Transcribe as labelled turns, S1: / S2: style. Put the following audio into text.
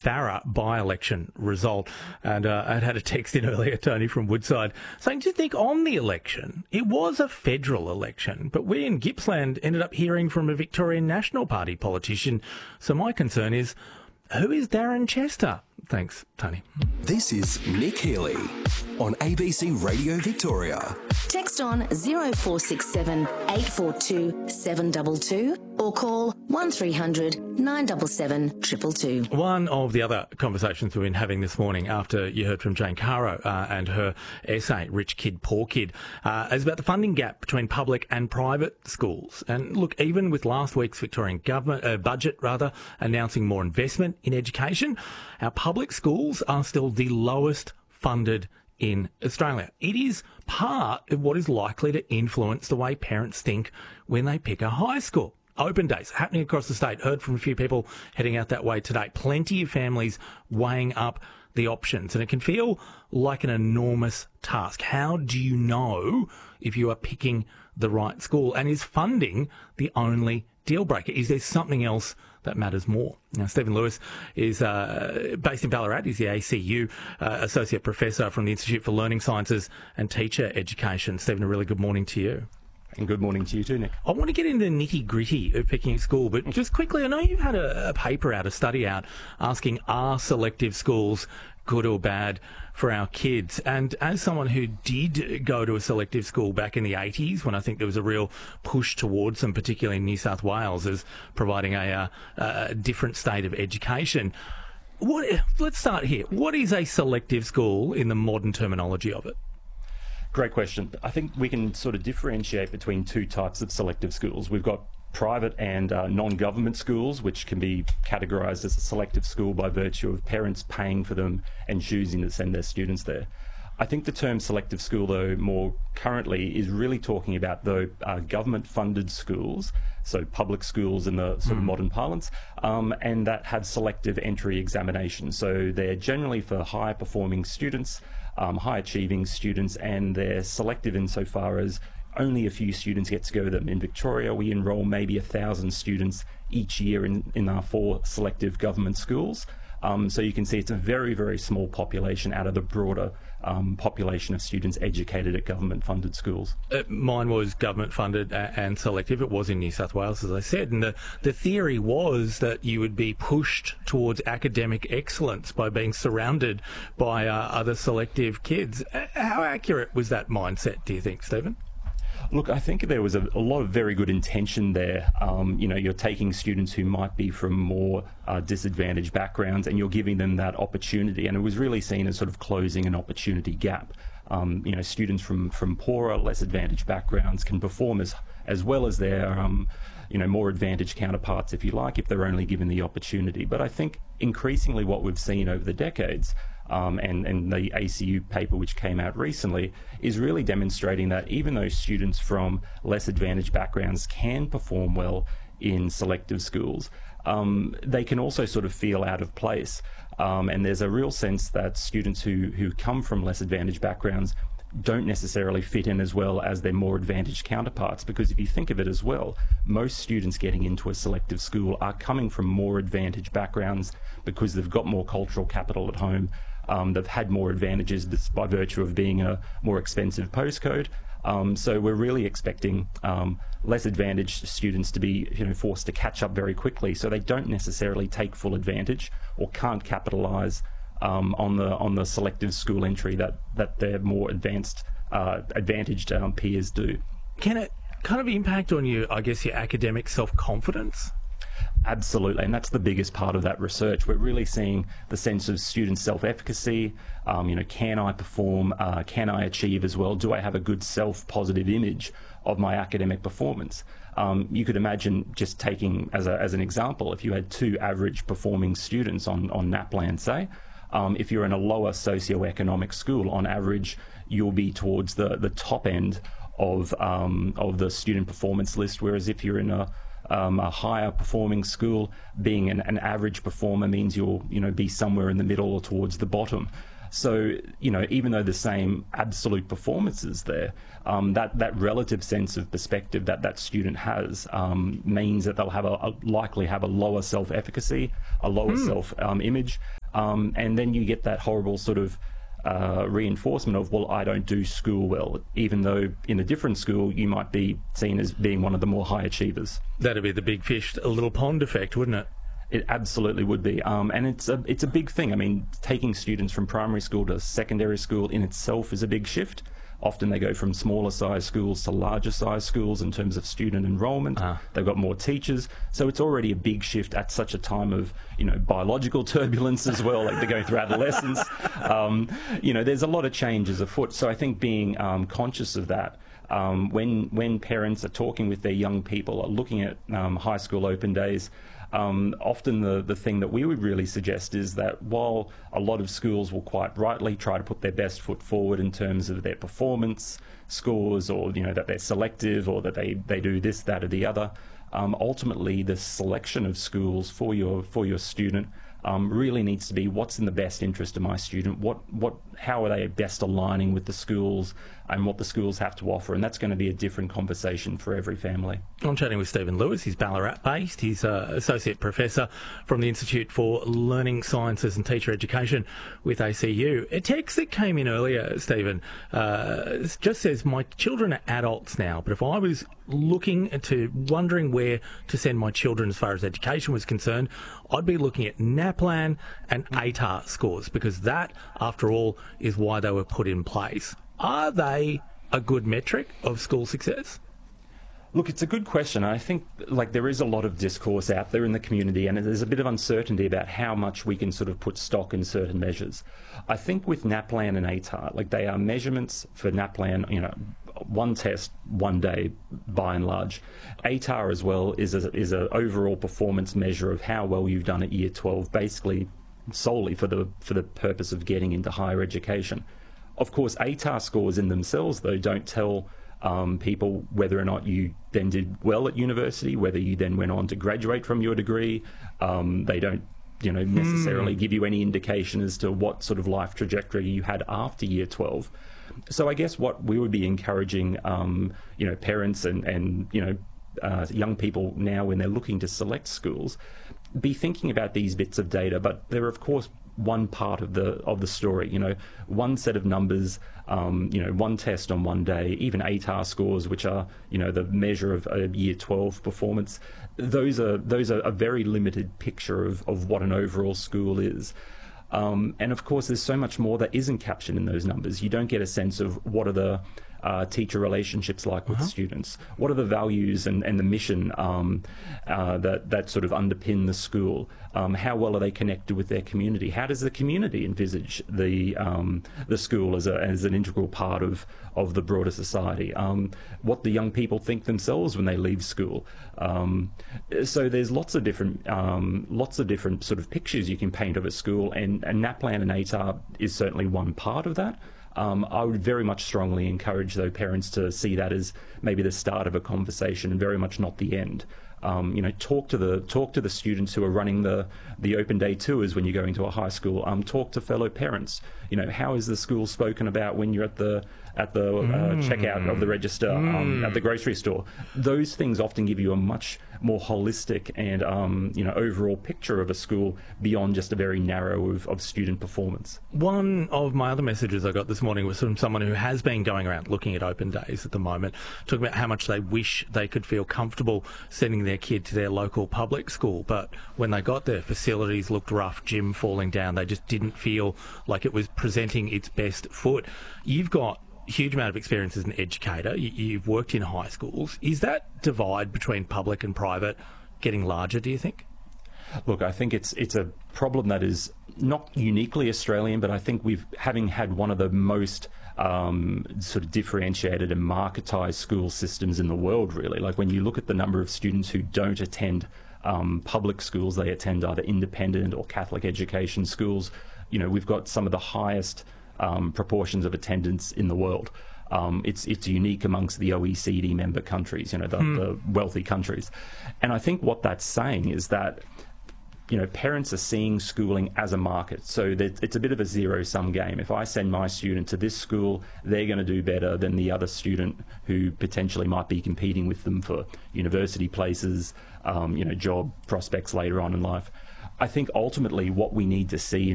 S1: Farrer by-election result. And I'd had a text in earlier, Tony from Woodside, saying, do you think on the election, it was a federal election, but we in Gippsland ended up hearing from a Victorian National Party politician. So my concern is, who is Darren Chester? Thanks, Tony.
S2: This is Nick Healy on ABC Radio Victoria.
S3: Text on 0467 842 722 or call 1300 977 222.
S1: One of the other conversations we've been having this morning after you heard from Jane Caro and her essay, Rich Kid, Poor Kid, is about the funding gap between public and private schools. And look, even with last week's Victorian government budget announcing more investment in education, our public schools are still the lowest funded in Australia. It is part of what is likely to influence the way parents think when they pick a high school. Open days happening across the state. Heard from a few people heading out that way today. Plenty of families weighing up the options, and it can feel like an enormous task. How do you know if you are picking the right school? And is funding the only deal breaker? Is there something else that matters more? Now, Stephen Lewis is based in Ballarat. He's the ACU Associate Professor from the Institute for Learning Sciences and Teacher Education. Stephen, a really good morning to you.
S4: And good morning to you too, Nick.
S1: I want to get into the nitty-gritty of picking a school, but just quickly, I know you've had a paper out, a study out, asking, are selective schools good or bad for our kids? And as someone who did go to a selective school back in the 80s, when I think there was a real push towards them, particularly in New South Wales, as providing a different state of education, let's start here. What is a selective school in the modern terminology of it?
S4: Great question. I think we can sort of differentiate between two types of selective schools. We've got private and non-government schools, which can be categorised as a selective school by virtue of parents paying for them and choosing to send their students there. I think the term selective school, though, more currently is really talking about the government-funded schools, so public schools in the sort of modern parlance, and that have selective entry examinations. So they're generally for high-performing students, high-achieving students, and they're selective insofar as only a few students get to go to them. In Victoria, we enrol maybe 1,000 students each year in our 4 selective government schools. So you can see it's a very, very small population out of the broader population of students educated at government-funded schools.
S1: Mine was government-funded and selective. It was in New South Wales, as I said. And the theory was that you would be pushed towards academic excellence by being surrounded by other selective kids. How accurate was that mindset, do you think, Stephen?
S4: Look, I think there was a lot of very good intention there. You're taking students who might be from more disadvantaged backgrounds and you're giving them that opportunity. And it was really seen as sort of closing an opportunity gap. Students from poorer, less advantaged backgrounds can perform as well as their more advantaged counterparts, if you like, if they're only given the opportunity. But I think increasingly what we've seen over the decades, and the ACU paper which came out recently, is really demonstrating that even though students from less advantaged backgrounds can perform well in selective schools, they can also sort of feel out of place. And there's a real sense that students who come from less advantaged backgrounds don't necessarily fit in as well as their more advantaged counterparts, because if you think of it as well, most students getting into a selective school are coming from more advantaged backgrounds because they've got more cultural capital at home. They've had more advantages by virtue of being a more expensive postcode. So we're really expecting less advantaged students to be forced to catch up very quickly, so they don't necessarily take full advantage or can't capitalise on the selective school entry that their more advantaged peers do.
S1: Can it kind of impact on your academic self-confidence?
S4: Absolutely, and that's the biggest part of that research. We're really seeing the sense of student self-efficacy. Can I perform? Can I achieve as well? Do I have a good self-positive image of my academic performance? You could imagine, just taking as an example, if you had 2 average performing students on NAPLAN, say, if you're in a lower socioeconomic school, on average, you'll be towards the top end of the student performance list. Whereas if you're in a higher performing school, being an average performer means you'll be somewhere in the middle or towards the bottom. So, even though the same absolute performance is there, that relative sense of perspective that student has means that they'll likely have a lower self-efficacy, a lower self-image, and then you get that horrible sort of reinforcement of, well, I don't do school well, even though in a different school you might be seen as being one of the more high achievers.
S1: That'd be the big fish, a little pond effect, wouldn't it?
S4: It absolutely would be, and it's a big thing. I mean, taking students from primary school to secondary school in itself is a big shift. Often they go from smaller size schools to larger size schools in terms of student enrolment. They've got more teachers. So it's already a big shift at such a time of, biological turbulence as well, like they're going through adolescence. There's a lot of changes afoot. So I think being conscious of that, when parents are talking with their young people, are looking at high school open days, often the thing that we would really suggest is that while a lot of schools will quite rightly try to put their best foot forward in terms of their performance scores, or that they're selective, or that they do this, that, or the other, ultimately the selection of schools for your student really needs to be what's in the best interest of my student, how are they best aligning with the schools and what the schools have to offer, and that's going to be a different conversation for every family.
S1: I'm chatting with Stephen Lewis. He's Ballarat-based. He's Associate Professor from the Institute for Learning Sciences and Teacher Education with ACU. A text that came in earlier, Stephen, just says, my children are adults now, but if I was wondering where to send my children as far as education was concerned, I'd be looking at NAPLAN and ATAR scores, because that, after all, is why they were put in place. Are they a good metric of school success?
S4: Look, it's a good question. I think there is a lot of discourse out there in the community, and there's a bit of uncertainty about how much we can sort of put stock in certain measures. I think with NAPLAN and ATAR, they are measurements for NAPLAN, one test, one day, by and large. ATAR as well is a overall performance measure of how well you've done at Year 12, basically solely for the purpose of getting into higher education. Of course, ATAR scores in themselves, though, don't tell people whether or not you then did well at university, whether you then went on to graduate from your degree. They don't necessarily give you any indication as to what sort of life trajectory you had after Year 12. So I guess what we would be encouraging, parents and young people now when they're looking to select schools, be thinking about these bits of data, but they're of course one part of the story. One set of numbers, one test on one day, even ATAR scores, which are the measure of a Year 12 performance. Those are a very limited picture of what an overall school is. And of course, there's so much more that isn't captured in those numbers. You don't get a sense of what are the teacher relationships like with students? What are the values and the mission that sort of underpin the school? How well are they connected with their community? How does the community envisage the school as an integral part of the broader society? What the young people think themselves when they leave school? So there's lots of different sort of pictures you can paint of a school, and NAPLAN and ATAR is certainly one part of that. I would very much strongly encourage though parents to see that as maybe the start of a conversation and very much not the end. Talk to the students who are running the open day tours when you're going to a high school. Talk to fellow parents. How is the school spoken about when you're at the checkout of the register at the grocery store? Those things often give you a much more holistic and overall picture of a school beyond just a very narrow of student performance.
S1: One of my other messages I got this morning was from someone who has been going around looking at open days at the moment, talking about how much they wish they could feel comfortable sending their kid to their local public school, but when they got there, facilities looked rough, gym falling down. They just didn't feel like it was presenting its best foot. You've got a huge amount of experience as an educator. You've worked in high schools. Is that divide between public and private getting larger, do you think?
S4: Look, I think it's a problem that is not uniquely Australian, but I think having had one of the most sort of differentiated and marketized school systems in the world, really. Like when you look at the number of students who don't attend public schools, they attend either independent or Catholic education schools. We've got some of the highest proportions of attendance in the world. It's unique amongst the OECD member countries, the wealthy countries. And I think what that's saying is that parents are seeing schooling as a market. So that it's a bit of a zero-sum game. If I send my student to this school, they're going to do better than the other student who potentially might be competing with them for university places, job prospects later on in life. I think ultimately what we need to see